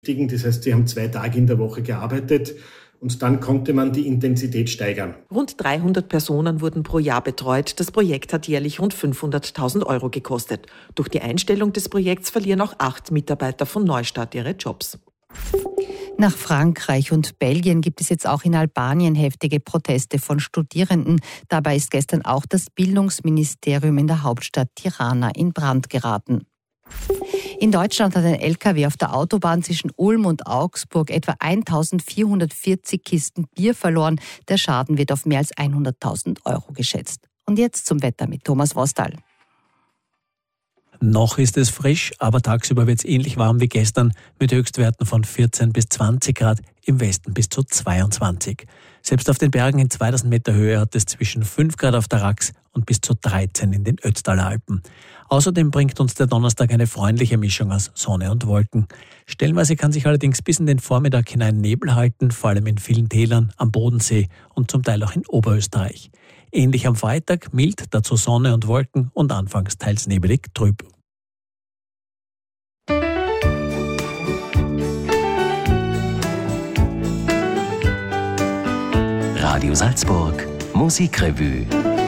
Das heißt, sie haben 2 Tage in der Woche gearbeitet und dann konnte man die Intensität steigern. Rund 300 Personen wurden pro Jahr betreut. Das Projekt hat jährlich rund 500.000 Euro gekostet. Durch die Einstellung des Projekts verlieren auch 8 Mitarbeiter von Neustart ihre Jobs. Nach Frankreich und Belgien gibt es jetzt auch in Albanien heftige Proteste von Studierenden. Dabei ist gestern auch das Bildungsministerium in der Hauptstadt Tirana in Brand geraten. In Deutschland hat ein LKW auf der Autobahn zwischen Ulm und Augsburg etwa 1440 Kisten Bier verloren. Der Schaden wird auf mehr als 100.000 Euro geschätzt. Und jetzt zum Wetter mit Thomas Wostal. Noch ist es frisch, aber tagsüber wird es ähnlich warm wie gestern mit Höchstwerten von 14 bis 20 Grad, im Westen bis zu 22. Selbst auf den Bergen in 2000 Meter Höhe hat es zwischen 5 Grad auf der Rax und bis zu 13 in den Ötztaler Alpen. Außerdem bringt uns der Donnerstag eine freundliche Mischung aus Sonne und Wolken. Stellenweise kann sich allerdings bis in den Vormittag hinein Nebel halten, vor allem in vielen Tälern, am Bodensee und zum Teil auch in Oberösterreich. Ähnlich am Freitag, mild, dazu Sonne und Wolken und anfangs teils nebelig, trüb. Radio Salzburg Musikrevue.